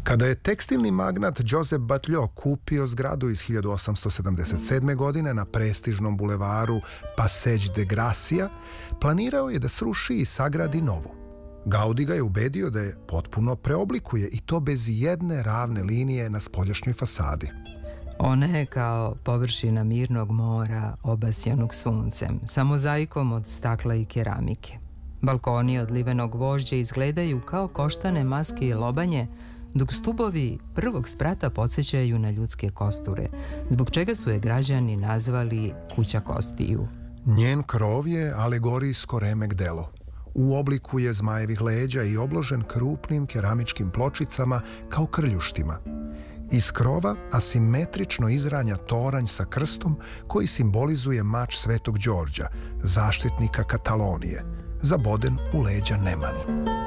Kada je tekstilni magnat Joseph Batlló kupio zgradu iz 1877. godine na prestižnom bulevaru Passeig de Gracia, planirao je da sruši i sagradi novu. Gaudi ga je ubedio da je potpuno preoblikuje i to bez jedne ravne linije na spoljašnjoj fasadi. Ona je kao površina mirnog mora obasjanog suncem, sa mozaikom od stakla i keramike. Balkoni od livenog gvožđa izgledaju kao koštane maske i lobanje, dok stubovi prvog sprata podsjećaju na ljudske kosture, zbog čega su je građani nazvali kuća kostiju. Njen krov je alegorijsko remek delo. U obliku je zmajevih leđa i obložen krupnim keramičkim pločicama kao krljuštima. Iz krova asimetrično izranja toranj sa krstom koji simbolizuje mač Svetog Đorđa, zaštitnika Katalonije, zaboden u leđa nemani.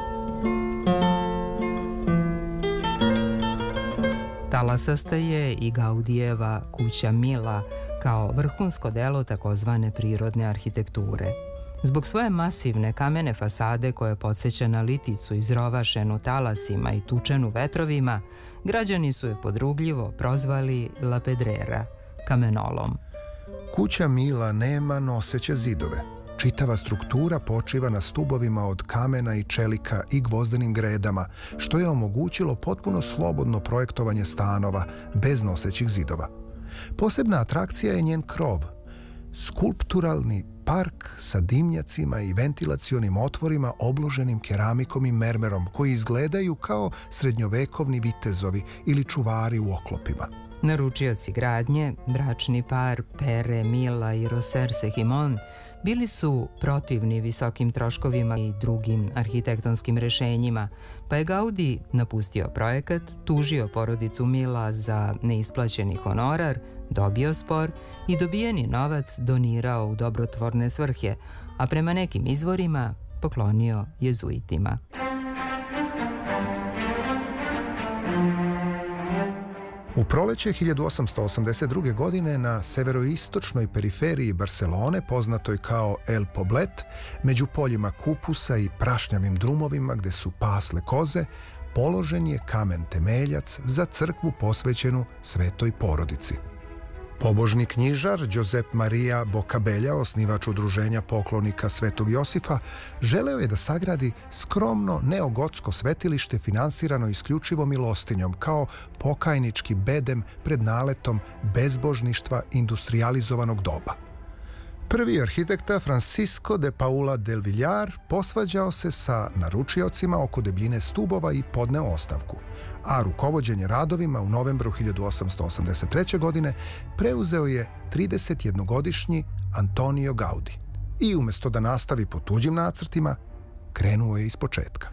Talasasta je i Gaudijeva kuća Mila kao vrhunsko delo takozvane prirodne arhitekture. Zbog svoje masivne kamene fasade koje podsjeća na liticu izrovašenu talasima i tučenu vetrovima, građani su je podrugljivo prozvali La Pedrera, kamenolom. Kuća Mila nema noseće zidove. Čitava struktura počiva na stubovima od kamena i čelika i gvozdenim gredama, što je omogućilo potpuno slobodno projektovanje stanova bez nosećih zidova. Posebna atrakcija je njen krov, skulpturalni park sa dimnjacima i ventilacionim otvorima obloženim keramikom i mermerom koji izgledaju kao srednjovekovni vitezovi ili čuvari u oklopima. Naručioci gradnje, bračni par Pere, Mila i Roser Sehimon, bili su protivni visokim troškovima i drugim arhitektonskim rešenjima, pa je Gaudi napustio projekat, tužio porodicu Mila za neisplaćeni honorar, dobio spor i dobijeni novac donirao u dobrotvorne svrhe, a prema nekim izvorima poklonio jezuitima. U proleće 1882. godine na severoistočnoj periferiji Barcelone, poznatoj kao El Poblet, među poljima kupusa i prašnjavim drumovima gde su pasle koze, položen je kamen temeljac za crkvu posvećenu Svetoj porodici. Pobožni knjižar Josep Maria Bocabella, osnivač udruženja poklonika Svetog Josifa, želeo je da sagradi skromno neogotsko svetilište finansirano isključivo milostinjom kao pokajnički bedem pred naletom bezbožništva industrijalizovanog doba. Prvi arhitekta Francisco de Paula del Villar posvađao se sa naručiocima oko debljine stubova i podneo ostavku, a rukovođenje radovima u novembru 1883. godine preuzeo je 31-godišnji Antonio Gaudi. I umjesto da nastavi po tuđim nacrtima, krenuo je ispočetka.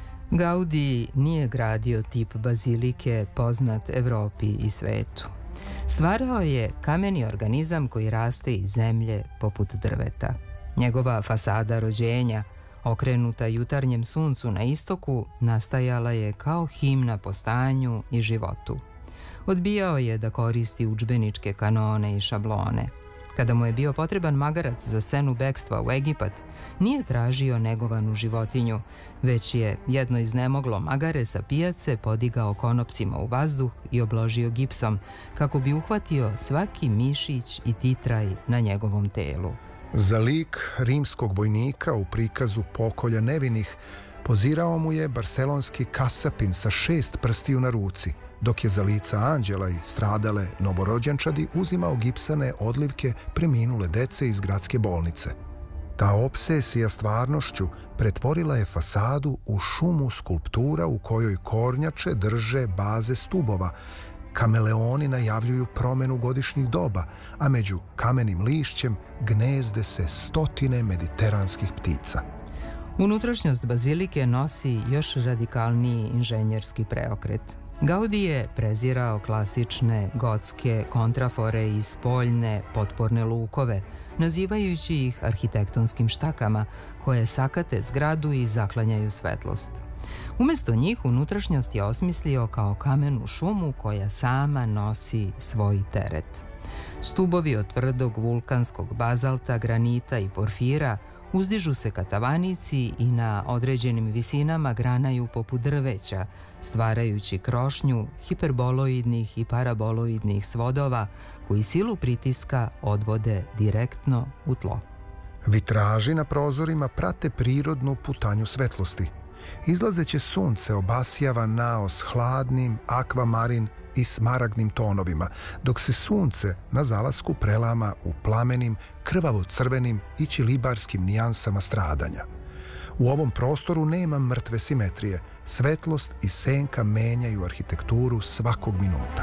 Gaudi nije gradio tip bazilike poznat Evropi i svetu. Stvarao je kameni organizam koji raste iz zemlje poput drveta. Njegova fasada rođenja, okrenuta jutarnjem suncu na istoku, nastajala je kao himna postojanju i životu. Odbijao je da koristi udžbeničke kanone i šablone. Kada mu je bio potreban magarac za scenu bekstva u Egipat, nije tražio negovanu životinju, već je jedno iznemoglo magare sa pijace podigao konopcima u vazduh i obložio gipsom, kako bi uhvatio svaki mišić i titraj na njegovom telu. Za lik rimskog vojnika u prikazu pokolja nevinih pozirao mu je barselonski kasapin sa 6 prstiju na ruci, dok je za lica anđela i stradale novorođenčadi uzimao gipsane odlivke preminule dece iz gradske bolnice. Ta obsesija stvarnošću pretvorila je fasadu u šumu skulptura u kojoj kornjače drže baze stubova. Kameleoni najavljuju promenu godišnjih doba, a među kamenim lišćem gnezde se stotine mediteranskih ptica. Unutrašnjost bazilike nosi još radikalniji inženjerski preokret. Gaudi je prezirao klasične gotske kontrafore i spoljne potporne lukove, nazivajući ih arhitektonskim štakama koje sakate zgradu i zaklanjaju svetlost. Umjesto njih unutrašnjost je osmislio kao kamenu šumu koja sama nosi svoj teret. Stubovi od tvrdog vulkanskog bazalta, granita i porfira Uzdižu se katavanici i na određenim visinama granaju poput drveća, stvarajući krošnju hiperboloidnih i paraboloidnih svodova koji silu pritiska odvode direktno u tlo. Vitraži na prozorima prate prirodnu putanju svetlosti. Izlazeće sunce obasjava naos hladnim, akvamarin i smaragdnim tonovima, dok se sunce na zalasku prelama u plamenim, krvavo-crvenim i ćilibarskim nijansama stradanja. U ovom prostoru nema mrtve simetrije. Svetlost i senka menjaju arhitekturu svakog minuta.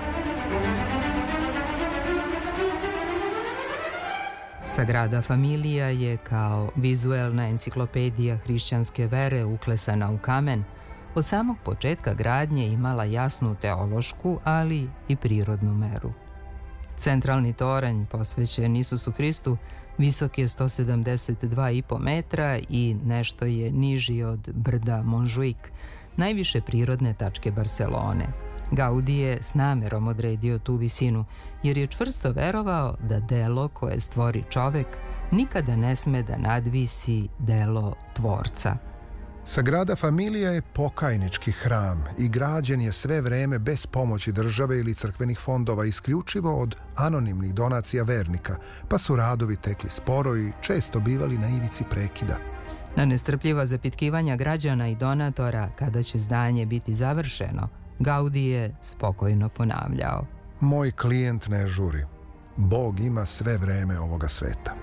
Sagrada Familia je kao vizuelna enciklopedija hrišćanske vere uklesana u kamen, od samog početka gradnje imala jasnu teološku, ali i prirodnu meru. Centralni toranj, posvećen Isusu Hristu, visok je 172,5 metra i nešto je niži od brda Montjuic, najviše prirodne tačke Barcelone. Gaudi je s namerom odredio tu visinu, jer je čvrsto verovao da delo koje stvori čovek nikada ne sme da nadvisi delo tvorca. Sagrada Familia je pokajnički hram i građen je sve vreme bez pomoći države ili crkvenih fondova, isključivo od anonimnih donacija vernika, pa su radovi tekli sporo i često bivali na ivici prekida. Na nestrpljiva zapitkivanja građana i donatora kada će zdanje biti završeno, Gaudi je spokojno ponavljao: Moj klijent ne žuri. Bog ima sve vreme ovoga sveta.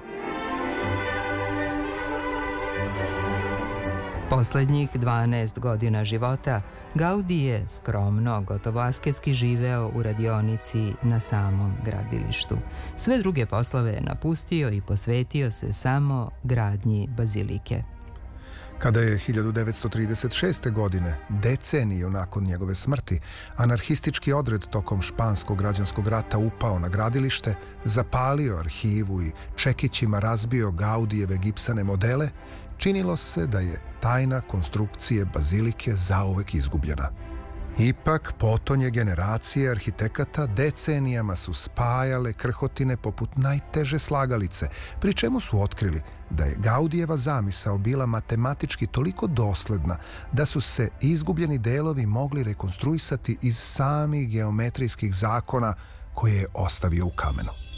Poslednjih 12 godina života Gaudi je skromno, gotovo asketski živeo u radionici na samom gradilištu. Sve druge poslove je napustio i posvetio se samo gradnji bazilike. Kada je 1936. godine, deceniju nakon njegove smrti, anarhistički odred tokom španskog građanskog rata upao na gradilište, zapalio arhivu i čekićima razbio Gaudijeve gipsane modele, činilo se da je tajna konstrukcije bazilike zauvek izgubljena. Ipak, potonje generacije arhitekata decenijama su spajale krhotine poput najteže slagalice, pri čemu su otkrili da je Gaudijeva zamisao bila matematički toliko dosledna da su se izgubljeni delovi mogli rekonstruisati iz samih geometrijskih zakona koje je ostavio u kamenu.